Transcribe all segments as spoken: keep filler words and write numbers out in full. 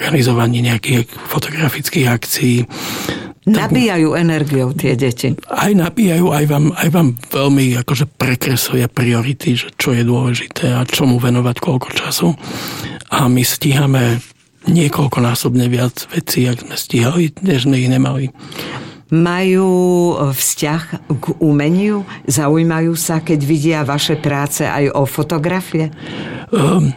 organizovaní nejakých fotografických akcií. Nabíjajú energiou tie deti. Aj nabíjajú, aj vám, aj vám veľmi akože prekreslia priority, že čo je dôležité a čomu venovať koľko času. A my stíhame niekoľkonásobne viac vecí, ak sme stíhali, než sme ich nemali. Majú vzťah k umeniu? Zaujímajú sa, keď vidia vaše práce aj o fotografie? Um,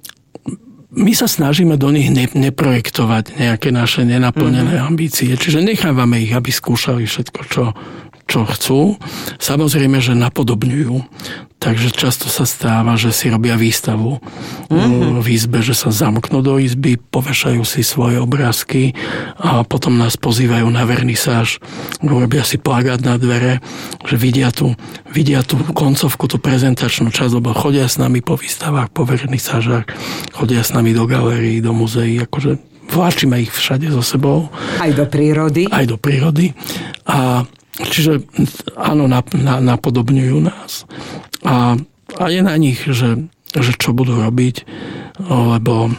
My sa snažíme do nich ne, neprojektovať nejaké naše nenaplnené mm-hmm. ambície. Čiže nechávame ich, aby skúšali všetko, čo, čo chcú. Samozrejme, že napodobňujú. Takže často sa stáva, že si robia výstavu mm-hmm. v izbe, že sa zamknú do izby, povešajú si svoje obrázky a potom nás pozývajú na vernisáž. Robia si plagát na dvere, že vidia tú, vidia tú koncovku, tú prezentačnú časť, lebo chodia s nami po výstavách, po vernisážach, chodia s nami do galérií, do muzeí, akože vláčime ich všade so sebou. Aj do prírody. Aj do prírody. A čiže áno, napodobňujú nás. A, a je na nich, že, že čo budú robiť, lebo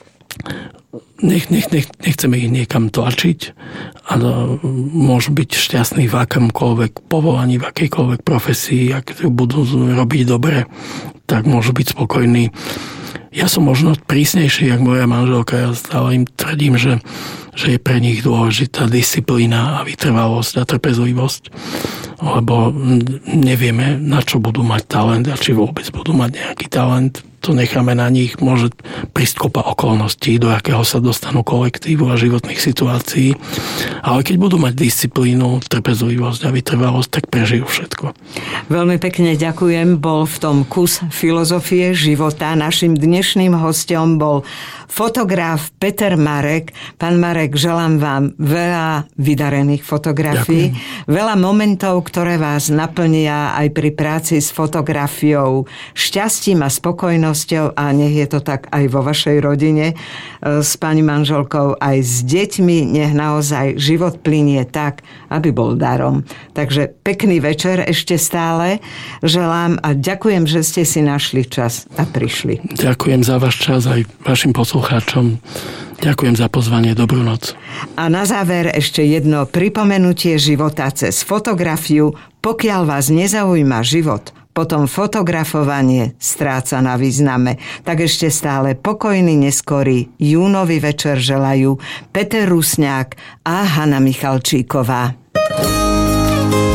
nech, nech, nech, nechceme ich niekam tlačiť, ale môžu byť šťastní v akomkoľvek povolaní, v akejkoľvek profesii, ak budú robiť dobre, tak môžu byť spokojní. Ja som možno prísnejší, jak moja manželka. Ja stále im tvrdím, že, že je pre nich dôležitá disciplína a vytrvalosť a trpezlivosť. Lebo nevieme, na čo budú mať talent a či vôbec budú mať nejaký talent. To necháme na nich. Môže prísť kopa okolností, do akého sa dostanú kolektívu a životných situácií. Ale keď budú mať disciplínu, trpezlivosť a vytrvalosť, tak prežijú všetko. Veľmi pekne ďakujem. Bol v tom kus filozofie života. Našim dnešným hostom bol fotograf Peter Marek. Pán Marek, želám vám veľa vydarených fotografií, ďakujem. Veľa momentov, ktoré vás naplnia aj pri práci s fotografiou šťastím a spokojnosťou a nech je to tak aj vo vašej rodine s pani manželkou, aj s deťmi, nech naozaj život plynie tak, aby bol darom. Takže pekný večer ešte stále želám a ďakujem, že ste si našli čas a prišli. Ďakujem za váš čas aj vašim poslucháčom. Ďakujem za pozvanie. Dobrú noc. A na záver ešte jedno pripomenutie života cez fotografiu. Pokiaľ vás nezaujíma život, potom fotografovanie stráca na význame. Tak ešte stále pokojný neskorý júnový večer želajú Peter Rusňák a Hana Michalčíková.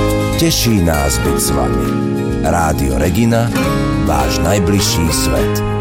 Teší nás byť s vami. Rádio Regina, váš najbližší svet.